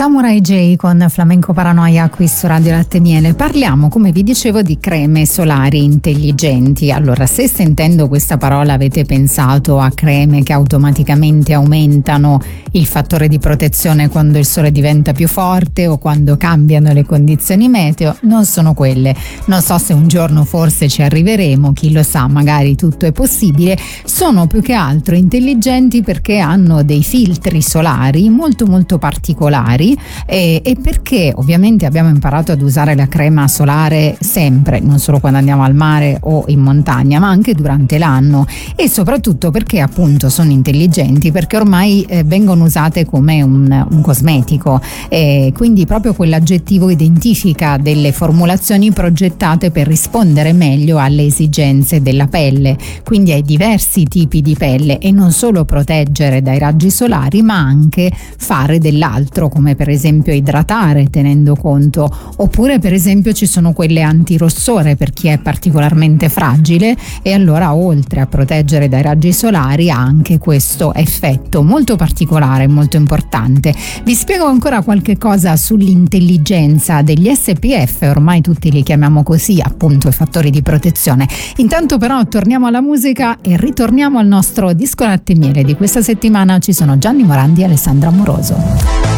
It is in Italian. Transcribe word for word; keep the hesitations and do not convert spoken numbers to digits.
Samurai J con Flamenco Paranoia qui su Radio Latte Miele. Parliamo, come vi dicevo, di creme solari intelligenti. Allora, se sentendo questa parola avete pensato a creme che automaticamente aumentano il fattore di protezione quando il sole diventa più forte o quando cambiano le condizioni meteo, non sono quelle. Non so se un giorno forse ci arriveremo, chi lo sa, magari tutto è possibile. Sono più che altro intelligenti perché hanno dei filtri solari molto molto particolari. E, e perché ovviamente abbiamo imparato ad usare la crema solare sempre, non solo quando andiamo al mare o in montagna, ma anche durante l'anno, e soprattutto perché appunto sono intelligenti, perché ormai eh, vengono usate come un, un cosmetico, e quindi proprio quell'aggettivo identifica delle formulazioni progettate per rispondere meglio alle esigenze della pelle, quindi ai diversi tipi di pelle, e non solo proteggere dai raggi solari ma anche fare dell'altro, come per esempio idratare tenendo conto, oppure per esempio ci sono quelle antirossore per chi è particolarmente fragile, e allora oltre a proteggere dai raggi solari ha anche questo effetto molto particolare, molto importante. Vi spiego ancora qualche cosa sull'intelligenza degli S P F, ormai tutti li chiamiamo così, appunto i fattori di protezione. Intanto però torniamo alla musica e ritorniamo al nostro disco Latte Miele di questa settimana. Ci sono Gianni Morandi e Alessandra Amoroso.